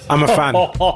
I'm a fan.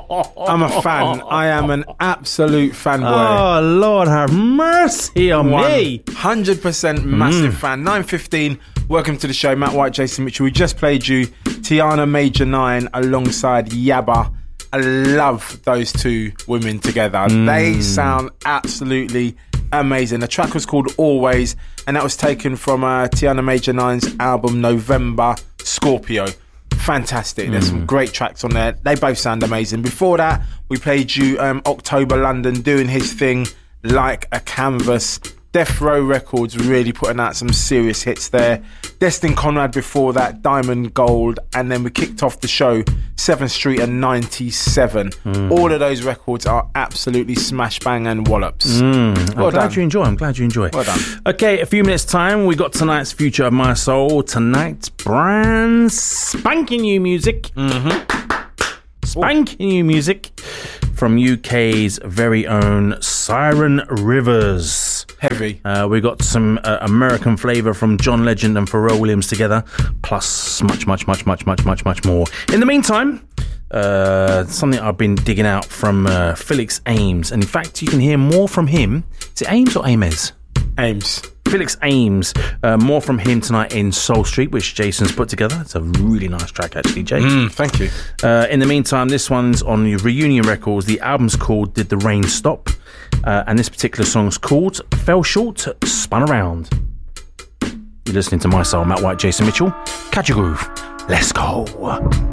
I am an absolute fanboy. Oh, Lord have mercy on me. 100% massive fan. 9:15. Welcome to the show. Matt White, Jason Mitchell. We just played you Tiana Major 9 alongside Yaba. I love those two women together. They sound absolutely amazing. The track was called Always, and that was taken from Tiana Major 9's album November Scorpio. Fantastic. There's some great tracks on there. They both sound amazing. Before that, we played you October London doing his thing like a canvas. Death Row Records really putting out some serious hits there. Destin Conrad before that, Diamond Gold, and then we kicked off the show 7th Street and 97. All of those records are absolutely smash bang and wallops. I'm glad you enjoy. Well done. Okay, a few minutes time, we got tonight's Future of My Soul. Tonight's brand spanking new music. Spanking new music from UK's very own Siren Rivers. Heavy. We got some American flavour from John Legend and Pharrell Williams together, plus much more. In the meantime, something I've been digging out from Felix Ames, and in fact, you can hear more from him. Is it Ames or Ames? Ames. Felix Ames, more from him tonight in Soul Street, which Jason's put together. It's a really nice track, actually, Jason. Thank you. In the meantime, this one's on the Reunion Records. The album's called Did the Rain Stop? And this particular song's called Fell Short, Spun Around. You're listening to My Soul, Matt White, Jason Mitchell. Catch a groove. Let's go.